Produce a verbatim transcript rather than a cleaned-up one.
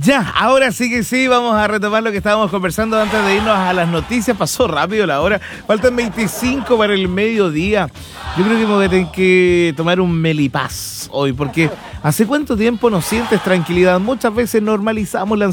Ya, ahora sí que sí, vamos a retomar lo que estábamos conversando antes de irnos a las noticias. Pasó rápido la hora, faltan veinticinco para el mediodía. Yo creo que me voy a tener que tomar un melipaz hoy, porque ¿hace cuánto tiempo no sientes tranquilidad? Muchas veces normalizamos la